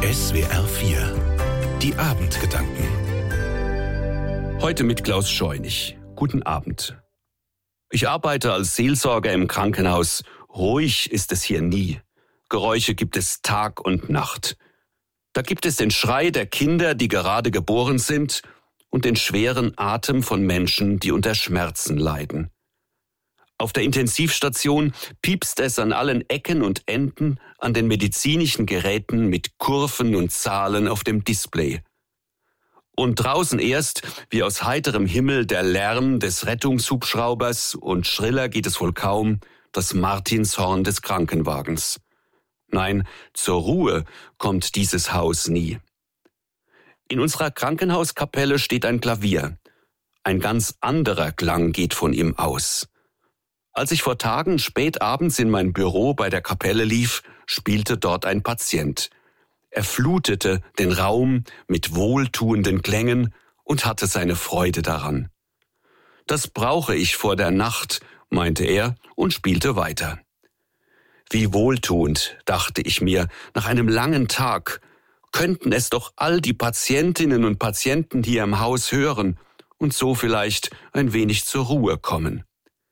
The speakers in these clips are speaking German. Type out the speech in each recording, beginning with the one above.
SWR 4 Die Abendgedanken. Heute mit Klaus Scheunig. Guten Abend. Ich arbeite als Seelsorger im Krankenhaus. Ruhig ist es hier nie. Geräusche gibt es Tag und Nacht. Da gibt es den Schrei der Kinder, die gerade geboren sind, und den schweren Atem von Menschen, die unter Schmerzen leiden. Auf der Intensivstation piepst es an allen Ecken und Enden an den medizinischen Geräten mit Kurven und Zahlen auf dem Display. Und draußen erst, wie aus heiterem Himmel, der Lärm des Rettungshubschraubers und schriller geht es wohl kaum, das Martinshorn des Krankenwagens. Nein, zur Ruhe kommt dieses Haus nie. In unserer Krankenhauskapelle steht ein Klavier. Ein ganz anderer Klang geht von ihm aus. Als ich vor Tagen spät abends in mein Büro bei der Kapelle lief, spielte dort ein Patient. Er flutete den Raum mit wohltuenden Klängen und hatte seine Freude daran. Das brauche ich vor der Nacht, meinte er und spielte weiter. Wie wohltuend, dachte ich mir, nach einem langen Tag, könnten es doch all die Patientinnen und Patienten hier im Haus hören und so vielleicht ein wenig zur Ruhe kommen.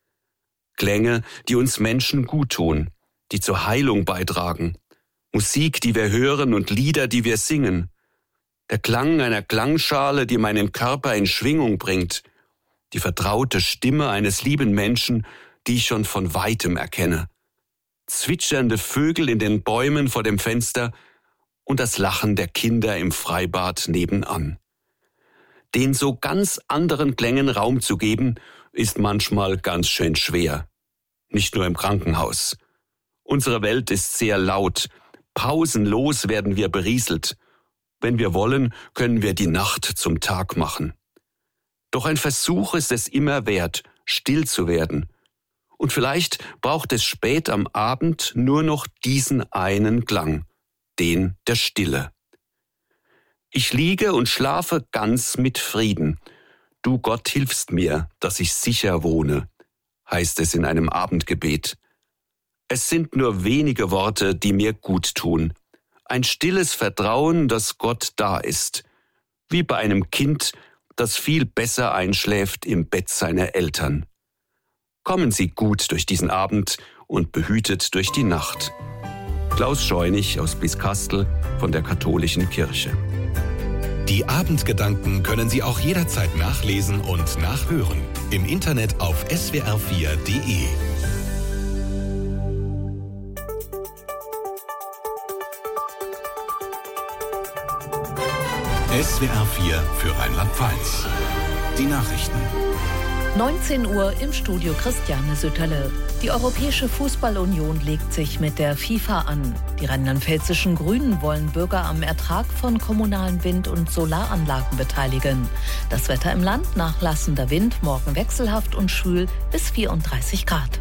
Klänge, die uns Menschen guttun, die zur Heilung beitragen. Musik, die wir hören und Lieder, die wir singen. Der Klang einer Klangschale, die meinen Körper in Schwingung bringt. Die vertraute Stimme eines lieben Menschen, die ich schon von weitem erkenne. Zwitschernde Vögel in den Bäumen vor dem Fenster und das Lachen der Kinder im Freibad nebenan. Den so ganz anderen Klängen Raum zu geben, ist manchmal ganz schön schwer. Nicht nur im Krankenhaus. Unsere Welt ist sehr laut. Pausenlos werden wir berieselt. Wenn wir wollen, können wir die Nacht zum Tag machen. Doch ein Versuch ist es immer wert, still zu werden. Und vielleicht braucht es spät am Abend nur noch diesen einen Klang, den der Stille. Ich liege und schlafe ganz mit Frieden. Du Gott hilfst mir, dass ich sicher wohne, heißt es in einem Abendgebet. Es sind nur wenige Worte, die mir gut tun. Ein stilles Vertrauen, dass Gott da ist. Wie bei einem Kind, das viel besser einschläft im Bett seiner Eltern. Kommen Sie gut durch diesen Abend und behütet durch die Nacht. Klaus Scheunig aus Blieskastel von der Katholischen Kirche. Die Abendgedanken können Sie auch jederzeit nachlesen und nachhören. Im Internet auf swr4.de. SWR 4 für Rheinland-Pfalz. Die Nachrichten. 19 Uhr im Studio Christiane Sütterle. Die Europäische Fußballunion legt sich mit der FIFA an. Die rheinland-pfälzischen Grünen wollen Bürger am Ertrag von kommunalen Wind- und Solaranlagen beteiligen. Das Wetter im Land: nachlassender Wind, morgen wechselhaft und schwül bis 34 Grad.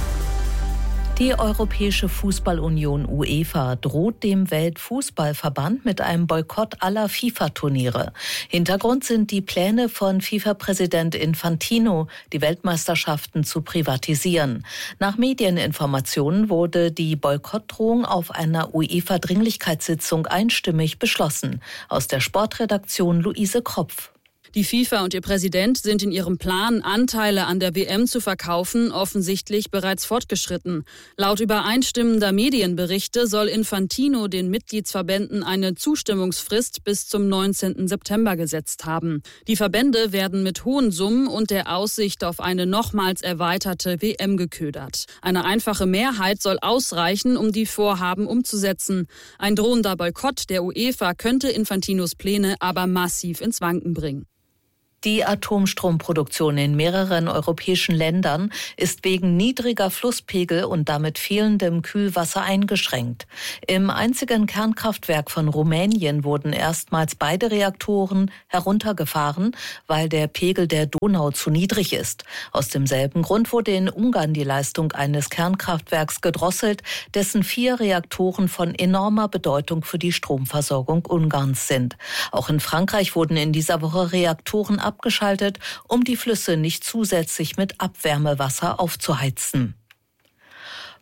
Die Europäische Fußballunion UEFA droht dem Weltfußballverband mit einem Boykott aller FIFA-Turniere. Hintergrund sind die Pläne von FIFA-Präsident Infantino, die Weltmeisterschaften zu privatisieren. Nach Medieninformationen wurde die Boykottdrohung auf einer UEFA-Dringlichkeitssitzung einstimmig beschlossen. Aus der Sportredaktion Luise Kropf. Die FIFA und ihr Präsident sind in ihrem Plan, Anteile an der WM zu verkaufen, offensichtlich bereits fortgeschritten. Laut übereinstimmender Medienberichte soll Infantino den Mitgliedsverbänden eine Zustimmungsfrist bis zum 19. September gesetzt haben. Die Verbände werden mit hohen Summen und der Aussicht auf eine nochmals erweiterte WM geködert. Eine einfache Mehrheit soll ausreichen, um die Vorhaben umzusetzen. Ein drohender Boykott der UEFA könnte Infantinos Pläne aber massiv ins Wanken bringen. Die Atomstromproduktion in mehreren europäischen Ländern ist wegen niedriger Flusspegel und damit fehlendem Kühlwasser eingeschränkt. Im einzigen Kernkraftwerk von Rumänien wurden erstmals beide Reaktoren heruntergefahren, weil der Pegel der Donau zu niedrig ist. Aus demselben Grund wurde in Ungarn die Leistung eines Kernkraftwerks gedrosselt, dessen 4 Reaktoren von enormer Bedeutung für die Stromversorgung Ungarns sind. Auch in Frankreich wurden in dieser Woche Reaktoren abgeschaltet, um die Flüsse nicht zusätzlich mit Abwärmewasser aufzuheizen.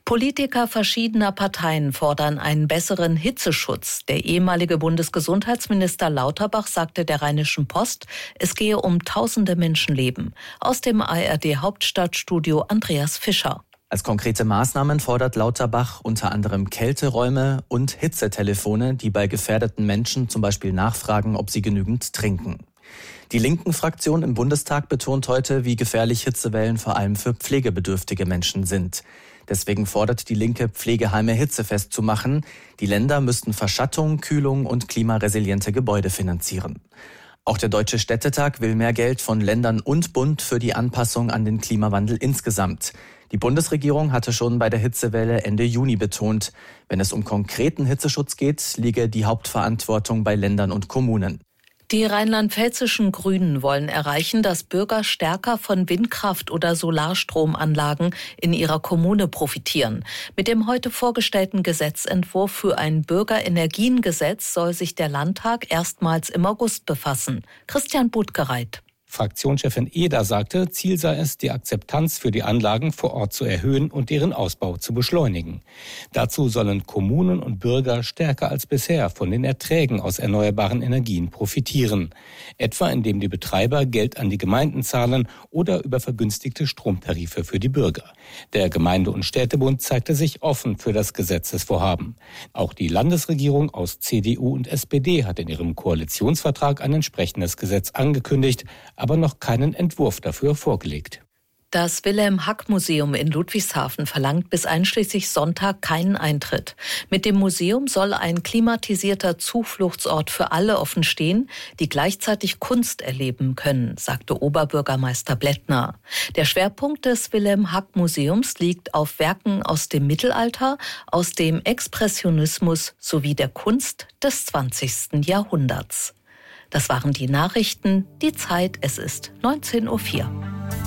Politiker verschiedener Parteien fordern einen besseren Hitzeschutz. Der ehemalige Bundesgesundheitsminister Lauterbach sagte der Rheinischen Post, es gehe um tausende Menschenleben. Aus dem ARD-Hauptstadtstudio Andreas Fischer. Als konkrete Maßnahmen fordert Lauterbach unter anderem Kälteräume und Hitzetelefone, die bei gefährdeten Menschen zum Beispiel nachfragen, ob sie genügend trinken. Die Linken-Fraktion im Bundestag betont heute, wie gefährlich Hitzewellen vor allem für pflegebedürftige Menschen sind. Deswegen fordert die Linke, Pflegeheime hitzefest zu machen. Die Länder müssten Verschattung, Kühlung und klimaresiliente Gebäude finanzieren. Auch der Deutsche Städtetag will mehr Geld von Ländern und Bund für die Anpassung an den Klimawandel insgesamt. Die Bundesregierung hatte schon bei der Hitzewelle Ende Juni betont, wenn es um konkreten Hitzeschutz geht, liege die Hauptverantwortung bei Ländern und Kommunen. Die rheinland-pfälzischen Grünen wollen erreichen, dass Bürger stärker von Windkraft- oder Solarstromanlagen in ihrer Kommune profitieren. Mit dem heute vorgestellten Gesetzentwurf für ein Bürgerenergiengesetz soll sich der Landtag erstmals im August befassen. Christian Budgereit. Fraktionschefin Eder sagte, Ziel sei es, die Akzeptanz für die Anlagen vor Ort zu erhöhen und deren Ausbau zu beschleunigen. Dazu sollen Kommunen und Bürger stärker als bisher von den Erträgen aus erneuerbaren Energien profitieren. Etwa indem die Betreiber Geld an die Gemeinden zahlen oder über vergünstigte Stromtarife für die Bürger. Der Gemeinde- und Städtebund zeigte sich offen für das Gesetzesvorhaben. Auch die Landesregierung aus CDU und SPD hat in ihrem Koalitionsvertrag ein entsprechendes Gesetz angekündigt, aber noch keinen Entwurf dafür vorgelegt. Das Wilhelm-Hack-Museum in Ludwigshafen verlangt bis einschließlich Sonntag keinen Eintritt. Mit dem Museum soll ein klimatisierter Zufluchtsort für alle offen stehen, die gleichzeitig Kunst erleben können, sagte Oberbürgermeister Blättner. Der Schwerpunkt des Wilhelm-Hack-Museums liegt auf Werken aus dem Mittelalter, aus dem Expressionismus sowie der Kunst des 20. Jahrhunderts. Das waren die Nachrichten. Die Zeit, es ist 19:04 Uhr.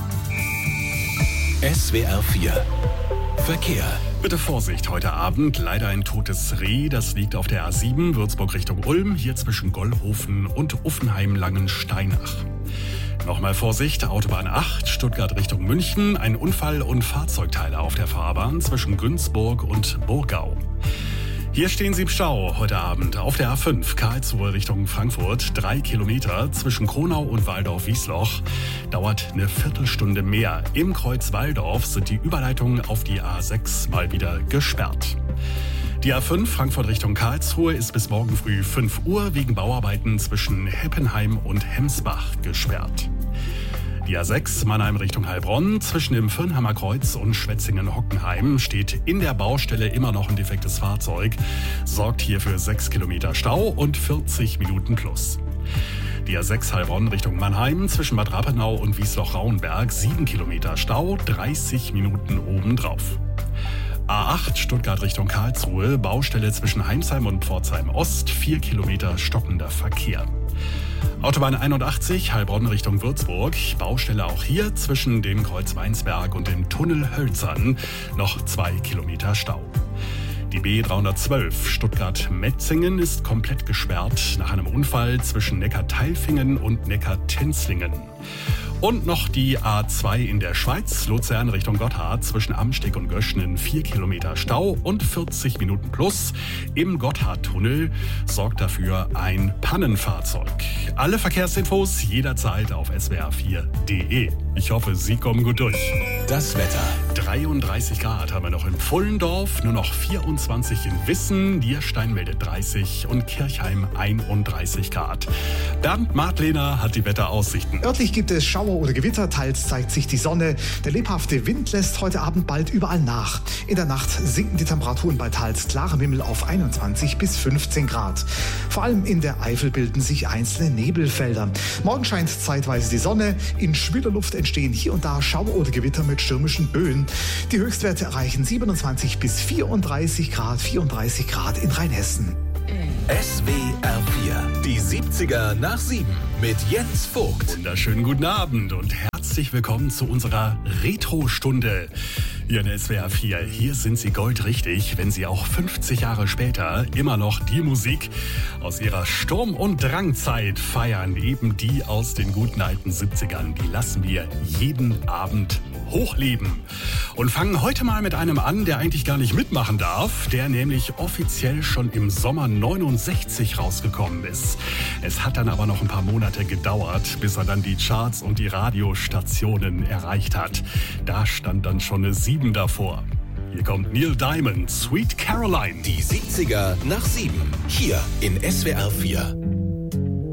SWR 4 Verkehr. Bitte Vorsicht, heute Abend leider ein totes Reh. Das liegt auf der A7 Würzburg Richtung Ulm, hier zwischen Gollhofen und Uffenheim-Langensteinach. Nochmal Vorsicht, Autobahn 8, Stuttgart Richtung München. Ein Unfall und Fahrzeugteile auf der Fahrbahn zwischen Günzburg und Burgau. Hier stehen Sie im Stau heute Abend auf der A5 Karlsruhe Richtung Frankfurt. 3 Kilometer zwischen Kronau und Waldorf-Wiesloch. Dauert eine Viertelstunde mehr. Im Kreuz Walldorf sind die Überleitungen auf die A6 mal wieder gesperrt. Die A5 Frankfurt Richtung Karlsruhe ist bis morgen früh 5 Uhr wegen Bauarbeiten zwischen Heppenheim und Hemsbach gesperrt. Die A6 Mannheim Richtung Heilbronn zwischen dem Firnheimer Kreuz und Schwetzingen-Hockenheim steht in der Baustelle immer noch ein defektes Fahrzeug, sorgt hier für 6 Kilometer Stau und 40 Minuten plus. Die A6 Heilbronn Richtung Mannheim zwischen Bad Rappenau und Wiesloch-Rauenberg 7 Kilometer Stau, 30 Minuten obendrauf. A8 Stuttgart Richtung Karlsruhe, Baustelle zwischen Heimsheim und Pforzheim Ost, 4 Kilometer stockender Verkehr. Autobahn 81 Heilbronn Richtung Würzburg, Baustelle auch hier zwischen dem Kreuz Weinsberg und dem Tunnel Hölzern, noch 2 Kilometer Stau. Die B312 Stuttgart-Metzingen ist komplett gesperrt nach einem Unfall zwischen Neckar-Tailfingen und Neckar-Tenzlingen. Und noch die A2 in der Schweiz, Luzern Richtung Gotthard, zwischen Amsteg und Göschnen 4 Kilometer Stau und 40 Minuten plus. Im Gotthardtunnel sorgt dafür ein Pannenfahrzeug. Alle Verkehrsinfos jederzeit auf swr4.de. Ich hoffe, Sie kommen gut durch. Das Wetter. 33 Grad haben wir noch in Pfullendorf, nur noch 24 in Wissen, Nierstein meldet 30 und Kirchheim 31 Grad. Bernd Martlehner hat die Wetteraussichten. Örtlich gibt es Schauer oder Gewitter, teils zeigt sich die Sonne. Der lebhafte Wind lässt heute Abend bald überall nach. In der Nacht sinken die Temperaturen bei teils klarem Himmel auf 21 bis 15 Grad. Vor allem in der Eifel bilden sich einzelne Nebelfelder. Morgen scheint zeitweise die Sonne. In schwüler Luft entstehen hier und da Schauer oder Gewitter mit stürmischen Böen. Die Höchstwerte erreichen 27 bis 34 Grad in Rheinhessen. SWR 4, die 70er nach 7 mit Jens Vogt. Wunderschönen guten Abend und herzlich willkommen zu unserer Retro-Stunde. Hier in SWR 4, hier sind Sie goldrichtig, wenn Sie auch 50 Jahre später immer noch die Musik aus Ihrer Sturm- und Drangzeit feiern. Eben die aus den guten alten 70ern, die lassen wir jeden Abend hochleben. Und fangen heute mal mit einem an, der eigentlich gar nicht mitmachen darf, der nämlich offiziell schon im Sommer 69 rausgekommen ist. Es hat dann aber noch ein paar Monate gedauert, bis er dann die Charts und die Radiostationen erreicht hat. Da stand dann schon eine 7 davor. Hier kommt Neil Diamond, Sweet Caroline. Die 70er nach 7, hier in SWR 4.